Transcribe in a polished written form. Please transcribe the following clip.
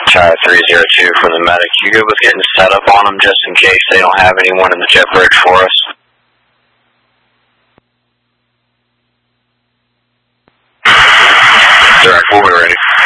Tower 302 from the medic. You good with getting set up on them just in case they don't have anyone in the jet bridge for us? Direct, we'll be ready.